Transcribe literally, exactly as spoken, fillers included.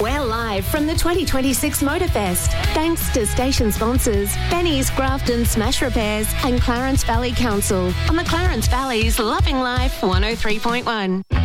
We're live from the twenty twenty-six Motorfest. Thanks to station sponsors Benny's Grafton Smash Repairs and Clarence Valley Council on the Clarence Valley's Loving Life one oh three point one.